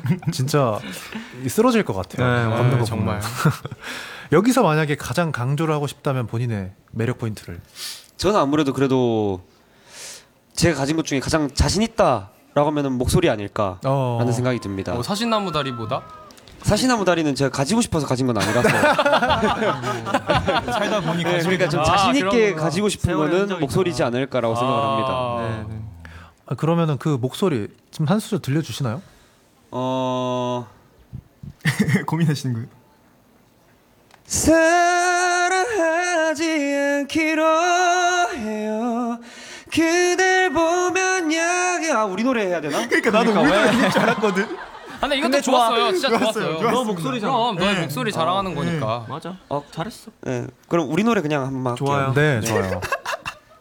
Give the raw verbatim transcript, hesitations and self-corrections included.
진짜 쓰러질 것 같아요. 네, 걷는 거 정말. 여기서 만약에 가장 강조를 하고 싶다면 본인의 매력 포인트를. 저는 아무래도 그래도 제가 가진 것 중에 가장 자신 있다라고 하면은 목소리 아닐까라는 어. 생각이 듭니다. 뭐 사시나무 다리보다 사시나무 다리는 제가 가지고 싶어서 가진 건 아니라서. 살다 보니 네, 가지고 그러니까 좀 아, 자신 있게 그런구나. 가지고 싶은 세월의 거는 흔적이 목소리지 있구나. 않을까라고 생각을 합니다. 아. 네, 네. 아, 그러면은 그 목소리 지금 한 소절 들려주시나요? 어 고민하시는 거예요? 사랑하지 않기로 해요. 그댈 보면 약이 아 우리 노래 해야 되나? 그러니까 나도 우리 노래 있는 줄 알았거든. 아, 근데 이것도 근데 좋아. 좋았어요. 진짜 좋았어요. 좋았어요. 좋았습니다. 너 목소리잖아. 그럼 너의 목소리 자랑하는 거니까. 맞아. 어 잘했어. 네, 그럼 우리 노래 그냥 한번 할게요. 좋아요. 네, 좋아요.